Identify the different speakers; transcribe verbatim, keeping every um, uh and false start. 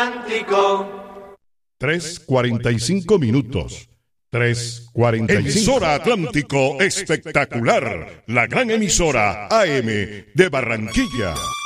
Speaker 1: tres cuarenta y cinco minutos. tres cuarenta y cinco. Emisora Atlántico Espectacular, la gran emisora A M de Barranquilla.